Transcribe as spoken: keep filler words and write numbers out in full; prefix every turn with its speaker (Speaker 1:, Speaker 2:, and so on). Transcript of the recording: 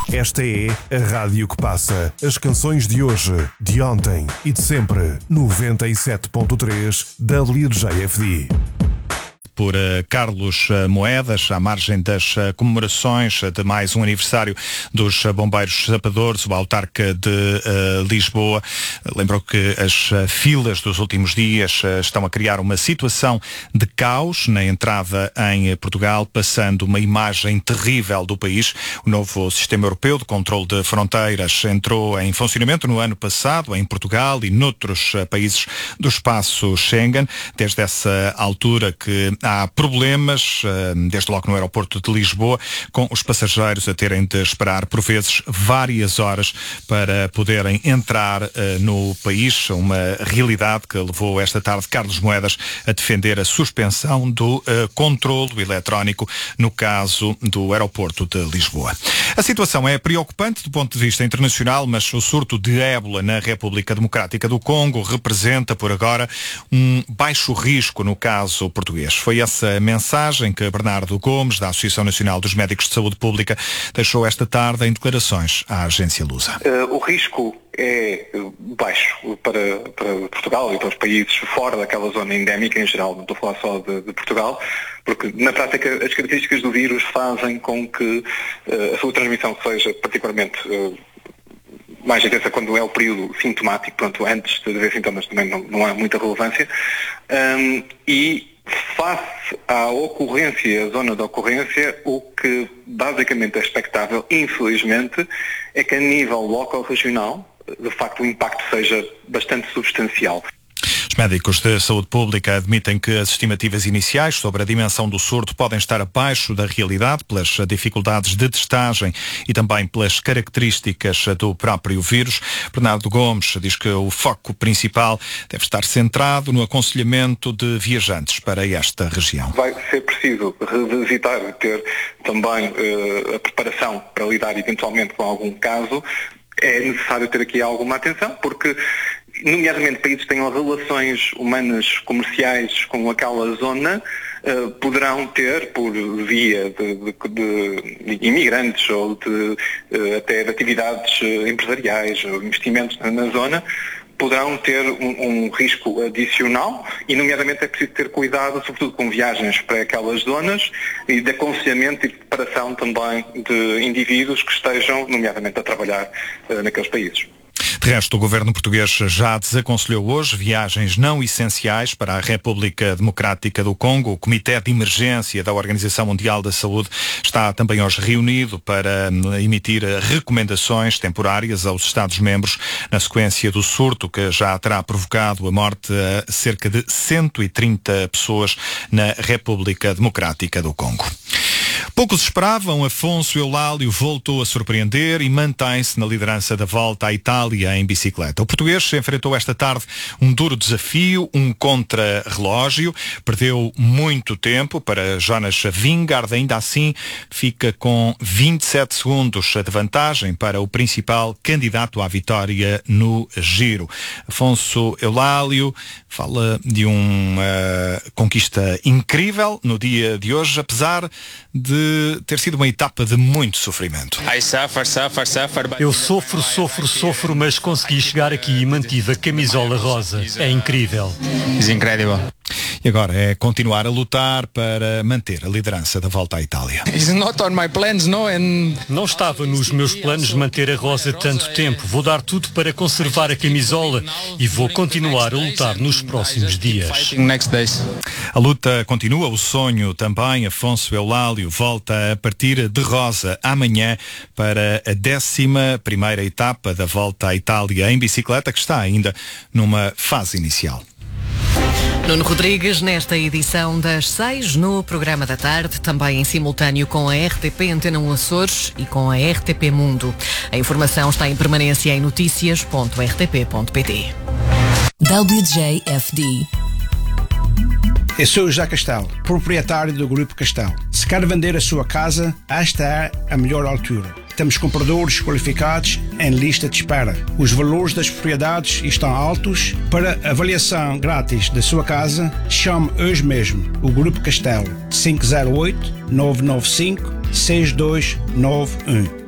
Speaker 1: Esta é a rádio que passa as canções de hoje, de ontem e de sempre. noventa e sete ponto três W J F D.
Speaker 2: Por uh, Carlos uh, Moedas, à margem das uh, comemorações uh, de mais um aniversário dos uh, Bombeiros Zapadores, o autarca de uh, Lisboa. Lembrou que as uh, filas dos últimos dias uh, estão a criar uma situação de caos na entrada em uh, Portugal, passando uma imagem terrível do país. O novo sistema europeu de controle de fronteiras entrou em funcionamento no ano passado em Portugal e noutros uh, países do espaço Schengen. Desde essa altura que há problemas, desde logo no aeroporto de Lisboa, com os passageiros a terem de esperar, por vezes, várias horas para poderem entrar no país. Uma realidade que levou esta tarde Carlos Moedas a defender a suspensão do controlo eletrónico no caso do aeroporto de Lisboa. A situação é preocupante do ponto de vista internacional, mas o surto de ébola na República Democrática do Congo representa, por agora, um baixo risco no caso português. Foi essa mensagem que Bernardo Gomes, da Associação Nacional dos Médicos de Saúde Pública, deixou esta tarde em declarações à agência Lusa.
Speaker 3: Uh, o risco é baixo para, para Portugal e para os países fora daquela zona endémica em geral, não estou a falar só de, de Portugal, porque na prática as características do vírus fazem com que uh, a sua transmissão seja particularmente uh, mais intensa quando é o período sintomático. Pronto, antes de haver sintomas também não, não há muita relevância, um, e face à ocorrência, à zona de ocorrência, o que basicamente é expectável, infelizmente, é que a nível local-regional, de facto, o impacto seja bastante substancial.
Speaker 2: Os médicos de saúde pública admitem que as estimativas iniciais sobre a dimensão do surto podem estar abaixo da realidade pelas dificuldades de testagem e também pelas características do próprio vírus. Bernardo Gomes diz que o foco principal deve estar centrado no aconselhamento de viajantes para esta região.
Speaker 3: Vai ser preciso revisitar e ter também uh, a preparação para lidar eventualmente com algum caso. É necessário ter aqui alguma atenção, porque nomeadamente países que tenham relações humanas comerciais com aquela zona, uh, poderão ter, por via de, de, de, de imigrantes ou de, uh, até de atividades uh, empresariais ou investimentos na, na zona, poderão ter um, um risco adicional e, nomeadamente, é preciso ter cuidado, sobretudo com viagens para aquelas zonas e de aconselhamento e de preparação também de indivíduos que estejam, nomeadamente, a trabalhar uh, naqueles países.
Speaker 2: De resto, o governo português já desaconselhou hoje viagens não essenciais para a República Democrática do Congo. O Comitê de Emergência da Organização Mundial da Saúde está também hoje reunido para emitir recomendações temporárias aos Estados-membros na sequência do surto que já terá provocado a morte a cerca de cento e trinta pessoas na República Democrática do Congo. Poucos esperavam, Afonso Eulálio voltou a surpreender e mantém-se na liderança da Volta à Itália em bicicleta. O português enfrentou esta tarde um duro desafio, um contra-relógio, perdeu muito tempo para Jonas Vingegaard, ainda assim fica com vinte e sete segundos de vantagem para o principal candidato à vitória no Giro. Afonso Eulálio fala de uma conquista incrível no dia de hoje, apesar de ter sido uma etapa de muito sofrimento.
Speaker 4: Eu sofro, sofro, sofro, mas consegui chegar aqui e mantive a camisola rosa. É incrível.
Speaker 2: É incrível. E agora é continuar a lutar para manter a liderança da Volta à Itália.
Speaker 4: Não estava nos meus planos manter a rosa tanto tempo. Vou dar tudo para conservar a camisola e vou continuar a lutar nos próximos dias.
Speaker 2: A luta continua, o sonho também. Afonso Eulálio volta a partir de rosa amanhã para a décima primeira etapa da Volta à Itália em bicicleta, que está ainda numa fase inicial.
Speaker 5: Nuno Rodrigues, nesta edição das seis, no programa da tarde, também em simultâneo com a R T P Antena um Açores e com a R T P Mundo. A informação está em permanência em notícias ponto r t p ponto p t.
Speaker 6: W J F D.
Speaker 7: Eu sou o José Castelo, proprietário do Grupo Castelo. Se quer vender a sua casa, esta é a melhor altura. Temos compradores qualificados em lista de espera. Os valores das propriedades estão altos. Para avaliação grátis da sua casa, chame hoje mesmo o Grupo Castelo cinco zero oito, nove nove cinco, seis dois nove um.